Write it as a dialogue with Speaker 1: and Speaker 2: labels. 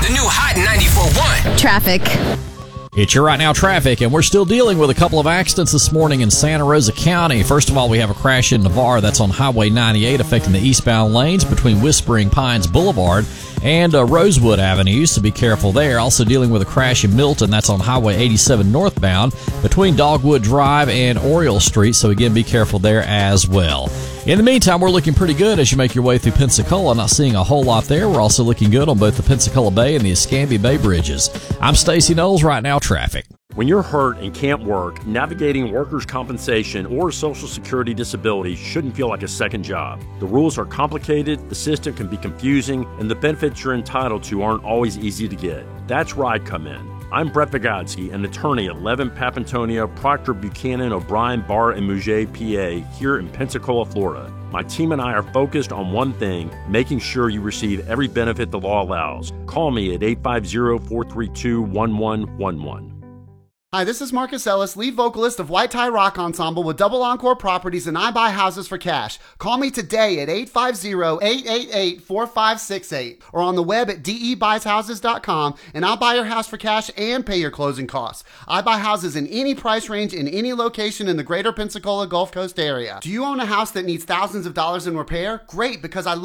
Speaker 1: The new Hot 94.1.
Speaker 2: Traffic.
Speaker 3: It's your Right Now traffic, and we're still dealing with a couple of accidents this morning in Santa Rosa County. First of all, we have a crash in Navarre that's on Highway 98 affecting the eastbound lanes between Whispering Pines Boulevard and Rosewood Avenue, so be careful there. Also dealing with a crash in Milton that's on Highway 87 northbound between Dogwood Drive and Oriole Street, so again, be careful there as well. In the meantime, we're looking pretty good as you make your way through Pensacola. Not seeing a whole lot there. We're also looking good on both the Pensacola Bay and the Escambia Bay bridges. I'm Stacey Knowles, Right Now Traffic.
Speaker 4: When you're hurt and can't work, navigating workers' compensation or Social Security disability shouldn't feel like a second job. The rules are complicated, the system can be confusing, and the benefits you're entitled to aren't always easy to get. That's where I come in. I'm Brett Vigotsky, an attorney at Levin, Papantonio, Proctor, Buchanan, O'Brien, Barr, and Mouget, PA, here in Pensacola, Florida. My team and I are focused on one thing, making sure you receive every benefit the law allows. Call me at 850-432-1111.
Speaker 5: Hi, this is Marcus Ellis, lead vocalist of White Tie Rock Ensemble with Double Encore Properties, and I buy houses for cash. Call me today at 850-888-4568 or on the web at debuys.houses.com, and I'll buy your house for cash and pay your closing costs. I buy houses in any price range in any location in the greater Pensacola Gulf Coast area. Do you own a house that needs thousands of dollars in repair? Great, because I